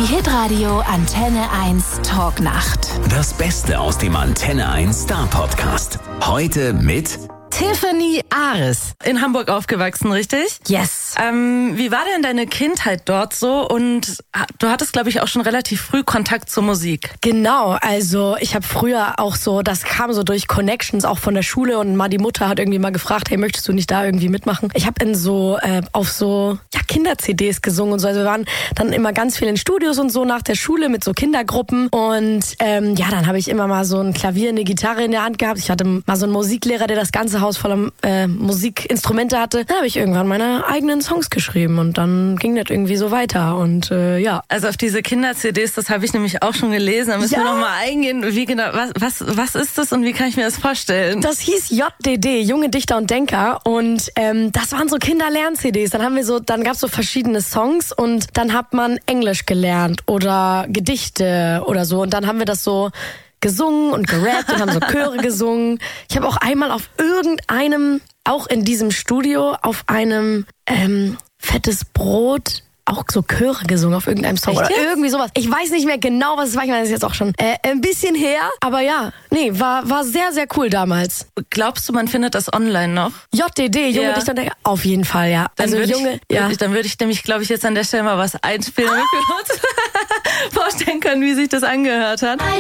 Die Hitradio Antenne 1 Talknacht. Das Beste aus dem Antenne 1 Star Podcast. Heute mit Tiffany Ares. In Hamburg aufgewachsen, richtig? Yes. Wie war denn deine Kindheit dort so? Und du hattest, glaube ich, auch schon relativ früh Kontakt zur Musik. Genau, also ich habe früher auch so, das kam so durch Connections auch von der Schule und mal die Mutter hat irgendwie mal gefragt, hey, möchtest du nicht da irgendwie mitmachen? Ich habe in so, auf so Kinder-CDs gesungen und so. Also wir waren dann immer ganz viel in Studios und so nach der Schule mit so Kindergruppen. Und dann habe ich immer mal so ein Klavier, eine Gitarre in der Hand gehabt. Ich hatte mal so einen Musiklehrer, der das ganze Haus voller Musikinstrumente hatte. Dann habe ich irgendwann meine eigenen Songs geschrieben und dann ging das irgendwie so weiter und Also auf diese Kinder-CDs, das habe ich nämlich auch schon gelesen. Da müssen wir nochmal eingehen. Wie genau, was ist das und wie kann ich mir das vorstellen? Das hieß JDD, Junge Dichter und Denker, und das waren so Kinderlern-CDs. Dann gab es so verschiedene Songs und dann hat man Englisch gelernt oder Gedichte oder so und dann haben wir das so gesungen und gerappt und haben so Chöre gesungen. Ich habe auch einmal auf irgendeinem, auch in diesem Studio, auf einem fettes Brot auch so Chöre gesungen auf irgendeinem Song. Echt? Oder irgendwie sowas. Ich weiß nicht mehr genau, was es war. Ich meine, das ist jetzt auch schon ein bisschen her. Aber ja, war sehr, sehr cool damals. Glaubst du, man findet das online noch? JDD, Junge Dichter und Denker. Auf jeden Fall, ja. Dann würde ich nämlich, glaube ich, jetzt an der Stelle mal was einspielen, damit wir uns vorstellen können, wie sich das angehört hat.